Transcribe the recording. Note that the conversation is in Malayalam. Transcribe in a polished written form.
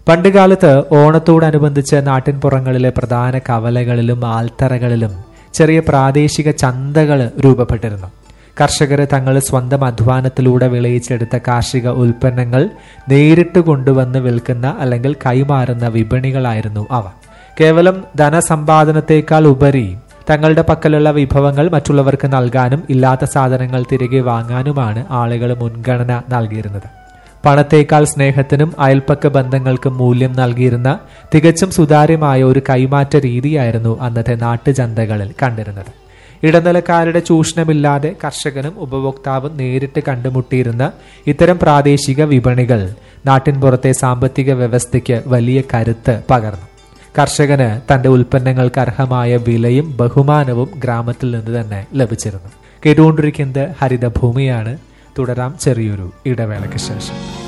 പണ്ടുകാലത്ത് ഓണത്തോടനുബന്ധിച്ച് നാട്ടിൻപുറങ്ങളിലെ പ്രധാന കവലകളിലും ആൽത്തറകളിലും ചെറിയ പ്രാദേശിക ചന്തകൾ രൂപപ്പെട്ടിരുന്നു. കർഷകർ തങ്ങൾ സ്വന്തം അധ്വാനത്തിലൂടെ വിളയിച്ചെടുത്ത കാർഷിക ഉൽപ്പന്നങ്ങൾ നേരിട്ട് കൊണ്ടുവന്ന് വിൽക്കുന്ന അല്ലെങ്കിൽ കൈമാറുന്ന വിപണികളായിരുന്നു അവ. കേവലം ധനസമ്പാദനത്തെക്കാൾ ഉപരി തങ്ങളുടെ പക്കലുള്ള വിഭവങ്ങൾ മറ്റുള്ളവർക്ക് നൽകാനും ഇല്ലാത്ത സാധനങ്ങൾ തിരികെ വാങ്ങാനുമാണ് ആളുകൾ മുൻഗണന നൽകിയിരുന്നത്. പണത്തേക്കാൾ സ്നേഹത്തിനും അയൽപ്പക്ക ബന്ധങ്ങൾക്കും മൂല്യം നൽകിയിരുന്ന തികച്ചും സുതാര്യമായ ഒരു കൈമാറ്റ രീതിയായിരുന്നു അന്നത്തെ നാട്ടുചന്തകളിൽ കണ്ടിരുന്നത്. ഇടനിലക്കാരുടെ ചൂഷണമില്ലാതെ കർഷകനും ഉപഭോക്താവും നേരിട്ട് കണ്ടുമുട്ടിയിരുന്ന ഇത്തരം പ്രാദേശിക വിപണികൾ നാട്ടിൻപുറത്തെ സാമ്പത്തിക വ്യവസ്ഥയ്ക്ക് വലിയ കരുത്ത് പകർന്നു. കർഷകന് തന്റെ ഉൽപ്പന്നങ്ങൾക്ക് അർഹമായ വിലയും ബഹുമാനവും ഗ്രാമത്തിൽ നിന്ന് തന്നെ ലഭിച്ചിരുന്നു. കേട്ടുകൊണ്ടിരിക്കുന്നത് ഹരിതഭൂമിയാണ്. തുടരാം ചെറിയൊരു ഇടവേളയ്ക്ക് ശേഷം.